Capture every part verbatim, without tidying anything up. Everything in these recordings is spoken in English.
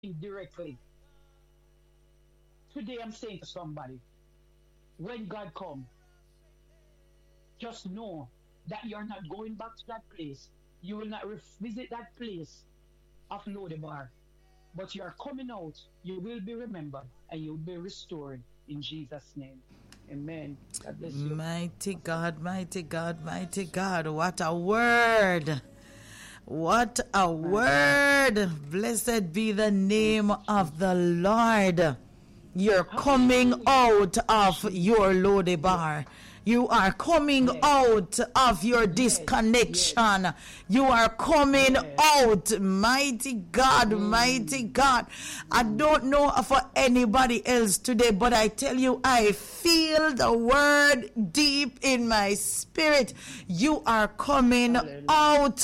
directly. Today I'm saying to somebody, when God come, just know that you're not going back to that place. You will not revisit that place of Lodebar, but you are coming out. You will be remembered and you will be restored in Jesus' name. Amen. God bless you. Mighty God, mighty God, mighty God. What a word. What a word. Blessed be the name of the Lord. You're coming out of your Lodebar. You are coming Yes. out of your Yes. disconnection. You are coming Yes. out. Mighty God, mighty God. I don't know for anybody else today, but I tell you, I feel the word deep in my spirit. You are coming Hallelujah. out.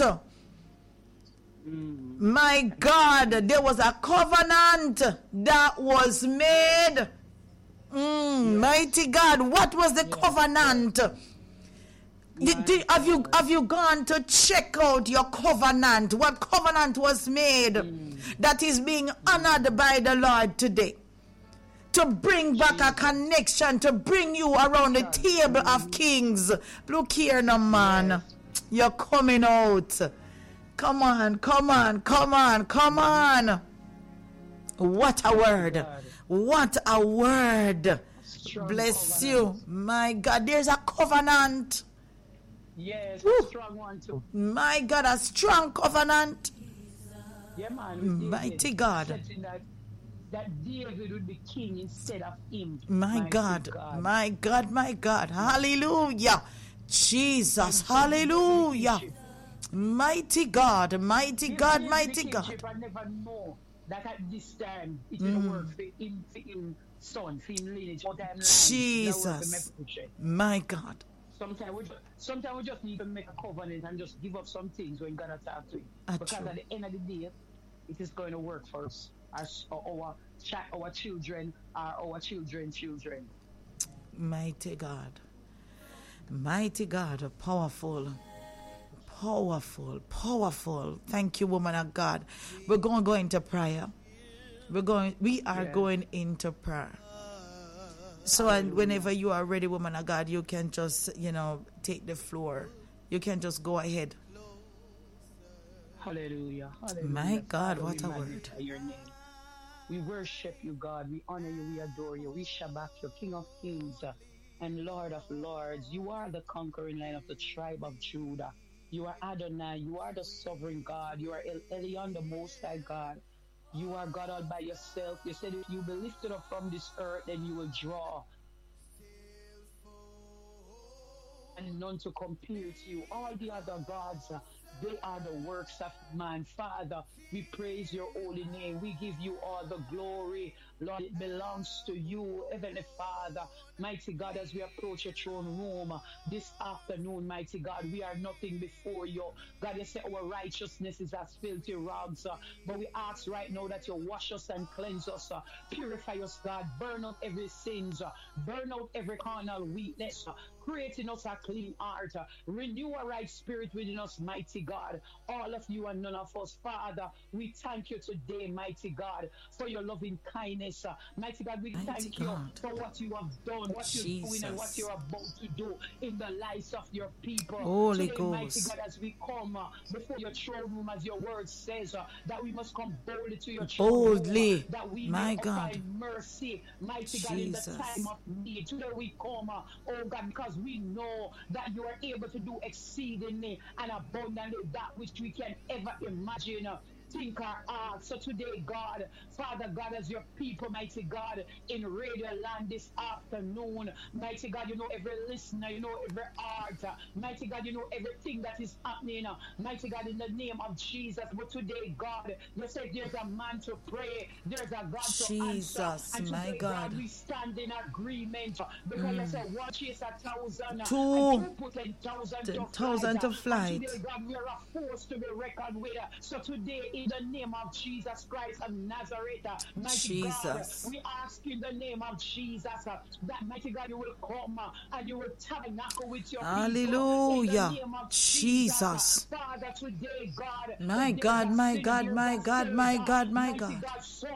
My God, there was a covenant that was made. Mm, Mighty God, what was the Yes. covenant? Did- My did- have you God. have you gone to check out your covenant? What covenant was made that is being honored by the Lord today? To bring back a connection, to bring you around the table of kings. Look here, no man. You're coming out. Come on, come on, come on, come on. What a word. God. What a word. Strong Bless covenant. you. My God, there's a covenant. Yes, Woo. a strong one too. My God, a strong covenant. Yeah, man. With David, Mighty God. setting that that David would be king instead of him. My Mighty God, my God, my God. Hallelujah. Jesus, hallelujah. Mighty God, mighty Give God, David mighty the God. kingship and never know that at this time it will work for him, for him son, for him lineage, for time line. It will work for Jesus, Mephibosheth. my God. Sometimes we, just, sometimes we just need to make a covenant and just give up some things when God attacks to it. Ah, Because true. at the end of the day, it is going to work for us, as our cha- our children are our children, children. Mighty God, mighty God, powerful, powerful, powerful. Thank you, woman of God. We're going to go into prayer. We're going. We are Yeah. going into prayer. So, and whenever you are ready, woman of God, you can just, you know, take the floor. You can just go ahead. Hallelujah. Hallelujah. My God, Father, what we a magnify word. your name. We worship you, God. We honor you. We adore you. We shabak you, King of Kings uh, and Lord of Lords. You are the conquering line of the tribe of Judah. You are Adonai. You are the sovereign God. You are El Elyon, the Most High God. You are God all by yourself. You said if you be lifted up from this earth, then you will draw and none to compare to you. All the other gods, uh, they are the works of man. Father, we praise your holy name. We give you all the glory. Lord, it belongs to you, Heavenly Father. Mighty God, as we approach your throne room uh, this afternoon, mighty God, we are nothing before you. God, you say our righteousness is as filthy rags, uh, but we ask right now that you wash us and cleanse us, uh, purify us, God, burn out every sins, uh, burn out every carnal weakness, uh, create in us a clean heart, uh, renew a right spirit within us, mighty God. All of you and none of us, Father, we thank you today, mighty God, for your loving kindness. uh, Mighty God, we Mighty thank you God. for what you have done, what you're doing, and what Jesus. you're about to do in the lives of your people. Holy Today, mighty Ghost. God, as we come uh, before your throne room, as your word says, uh, that we must come boldly to your throne room, uh, Boldly. that we may My God. find mercy, mighty God, in the Jesus. time of need. Today we come, uh, oh God, because we know that you are able to do exceedingly and abundantly that which we can ever imagine. uh, Think or ask. So today, God, Father God, as your people, mighty God, in radio land this afternoon, mighty God, you know every listener, you know every heart, uh, mighty God, you know everything that is happening, uh, mighty God, in the name of Jesus. But today, God, you said there's a man to pray, there's a God to answer, Jesus, and my today, God, God. we stand in agreement uh, because you said one chase a thousand uh, and Two two put ten thousand to ten flight, thousand uh, to and today, flight. God, we are a force to be reckoned with. uh, So today, in the name of Jesus Christ of Nazareth. uh, Mighty God, uh, Jesus. we ask in the name of Jesus uh, that, mighty God, you will come uh, and you will tabernacle with your people. In the Hallelujah. name of Jesus. uh, Jesus. Father, today, God, My for those God, that my sit God, here my that God, says, my uh, God, my mighty God. God,